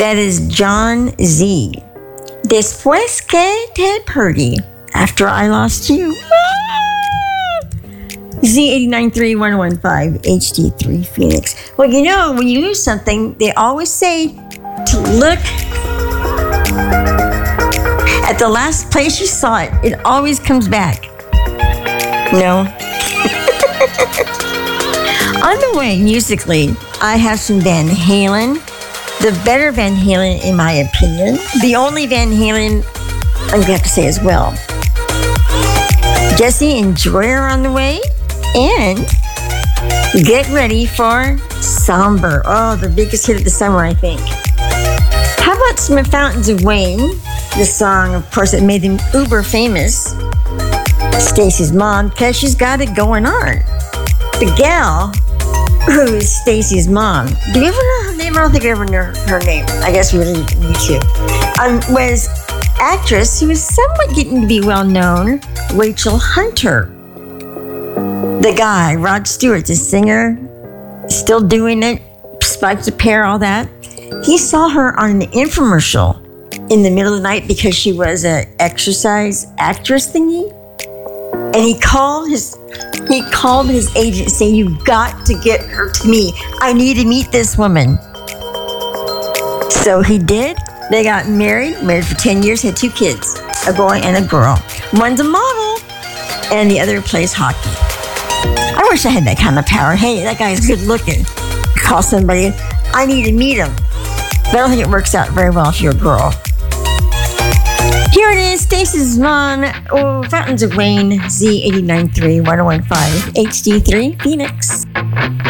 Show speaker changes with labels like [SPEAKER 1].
[SPEAKER 1] That is John Z. Después que te perdí, after I lost you. Z893115 HD3 Phoenix. Well, you know, when you lose something, they always say to look at the last place you saw it. It always comes back. No? On the way, musically, I have some Van Halen. The better Van Halen, in my opinion. The only Van Halen I'm going to have to say as well. Jesse and Joy are on the way. And get ready for Somber. Oh, the biggest hit of the summer, I think. How about some Fountains of Wayne? The song, of course, that made them uber famous. Stacy's mom, because she's got it going on. The gal who is Stacy's mom. Do you ever know her name? I don't think I ever knew her name. I guess we really need to. Was actress who was somewhat getting to be well known, Rachel Hunter. The guy, Rod Stewart, the singer, still doing it, spiked the pear, all that. He saw her on an infomercial in the middle of the night because she was an exercise actress thingy. And he called his agent saying, "You've got to get her to me. I need to meet this woman." So he did. They got married for 10 years, had 2 kids, a boy and a girl. One's a model, and the other plays hockey. I wish I had that kind of power. Hey, that guy's good looking. Call somebody, I need to meet him. But I don't think it works out very well if you're a girl. Here it is, Stacy's Mom, Fountains of Wayne, Z893115, HD3, Phoenix.